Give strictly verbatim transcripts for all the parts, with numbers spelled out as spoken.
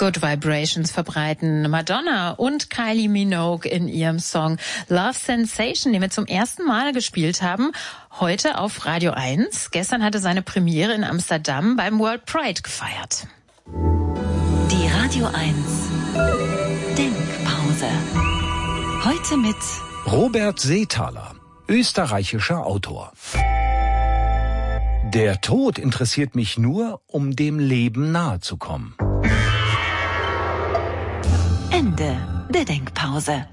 Good Vibrations verbreiten Madonna und Kylie Minogue in ihrem Song Love Sensation, den wir zum ersten Mal gespielt haben, heute auf Radio eins. Gestern hatte seine Premiere in Amsterdam beim World Pride gefeiert. Die Radio eins Denkpause. Heute mit Robert Seethaler, österreichischer Autor. Der Tod interessiert mich nur, um dem Leben nahe zu kommen. Ende der Denkpause.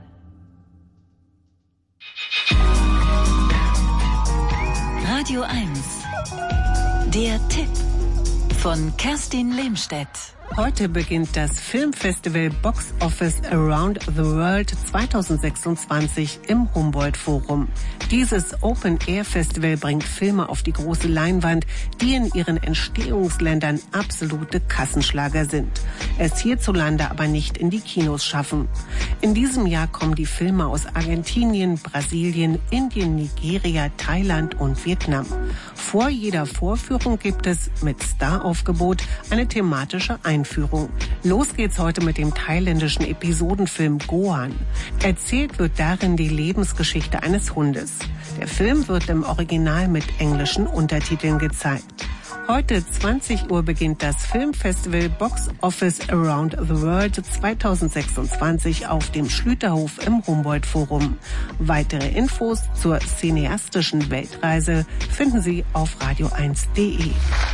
Radio eins. Der Tipp von Kerstin Lehmstedt. Heute beginnt das Filmfestival Box Office Around the World zwanzig sechsundzwanzig im Humboldt-Forum. Dieses Open-Air-Festival bringt Filme auf die große Leinwand, die in ihren Entstehungsländern absolute Kassenschlager sind, es hierzulande aber nicht in die Kinos schaffen. In diesem Jahr kommen die Filme aus Argentinien, Brasilien, Indien, Nigeria, Thailand und Vietnam. Vor jeder Vorführung gibt es mit Staraufgebot eine thematische Einführung. Los geht's heute mit dem thailändischen Episodenfilm Gohan. Erzählt wird darin die Lebensgeschichte eines Hundes. Der Film wird im Original mit englischen Untertiteln gezeigt. Heute zwanzig Uhr beginnt das Filmfestival Box Office Around the World zwanzig sechsundzwanzig auf dem Schlüterhof im Humboldt-Forum. Weitere Infos zur cineastischen Weltreise finden Sie auf radio eins punkt de.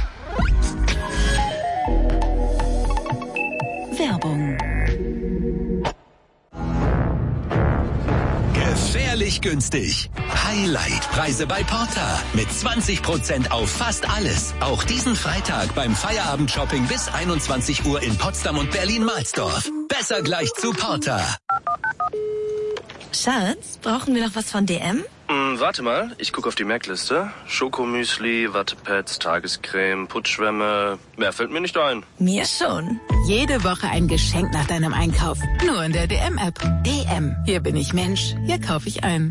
Werbung. Gefährlich günstig. Highlight-Preise bei Porta. Mit zwanzig Prozent auf fast alles. Auch diesen Freitag beim Feierabend-Shopping bis einundzwanzig Uhr in Potsdam und Berlin-Mahlsdorf. Besser gleich zu Porta. Schatz, brauchen wir noch was von D M? Hm, warte mal, ich gucke auf die Merkliste. Schokomüsli, Wattepads, Tagescreme, Putzschwämme. Mehr fällt mir nicht ein. Mir schon. Jede Woche ein Geschenk nach deinem Einkauf. Nur in der D M-App. D M. Hier bin ich Mensch. Hier kaufe ich ein.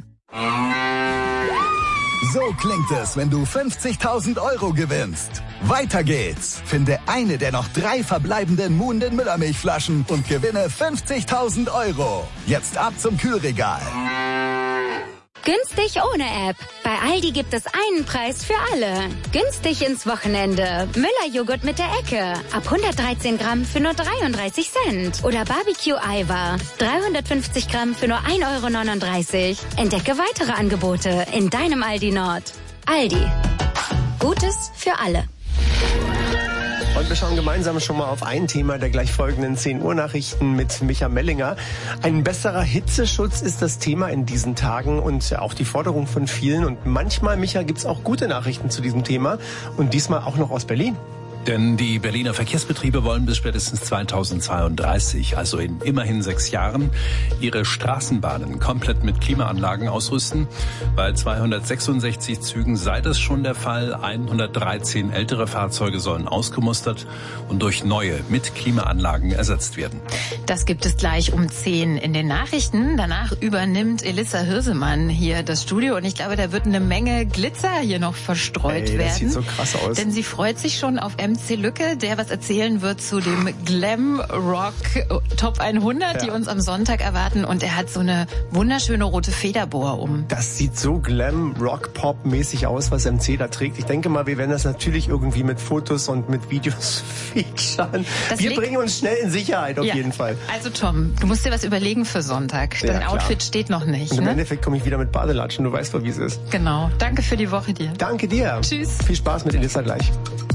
So klingt es, wenn du fünfzigtausend Euro gewinnst. Weiter geht's. Finde eine der noch drei verbleibenden Muhnden Müllermilchflaschen und gewinne fünfzigtausend Euro. Jetzt ab zum Kühlregal. Günstig ohne App. Bei Aldi gibt es einen Preis für alle. Günstig ins Wochenende. Müller-Joghurt mit der Ecke. Ab hundertdreizehn Gramm für nur dreiunddreißig Cent. Oder Barbecue-Eiweiß. dreihundertfünfzig Gramm für nur ein Euro neununddreißig. Entdecke weitere Angebote in deinem Aldi Nord. Aldi. Gutes für alle. Und wir schauen gemeinsam schon mal auf ein Thema der gleich folgenden zehn Uhr Nachrichten mit Micha Mellinger. Ein besserer Hitzeschutz ist das Thema in diesen Tagen und auch die Forderung von vielen. Und manchmal, Micha, gibt's auch gute Nachrichten zu diesem Thema und diesmal auch noch aus Berlin. Denn die Berliner Verkehrsbetriebe wollen bis spätestens zweitausendzweiunddreißig, also in immerhin sechs Jahren, ihre Straßenbahnen komplett mit Klimaanlagen ausrüsten. Bei zweihundertsechsundsechzig Zügen sei das schon der Fall. hundertdreizehn ältere Fahrzeuge sollen ausgemustert und durch neue mit Klimaanlagen ersetzt werden. Das gibt es gleich um zehn in den Nachrichten. Danach übernimmt Elissa Hirsemann hier das Studio und ich glaube, da wird eine Menge Glitzer hier noch verstreut Ey, das werden. sieht so krass aus. Denn sie freut sich schon auf M C Lücke, der was erzählen wird zu dem Glam Rock Top hundert, ja, die uns am Sonntag erwarten. Und er hat so eine wunderschöne rote Federboa um. Das sieht so Glam Rock Pop mäßig aus, was M C da trägt. Ich denke mal, wir werden das natürlich irgendwie mit Fotos und mit Videos featuren. Das wir bringen uns schnell in Sicherheit auf ja, jeden Fall. Also Tom, du musst dir was überlegen für Sonntag. Dein ja, Outfit steht noch nicht. Und im ne? Endeffekt komme ich wieder mit Badelatschen. Du weißt doch, wie es ist. Genau. Danke für die Woche dir. Danke dir. Tschüss. Viel Spaß mit Elissa gleich.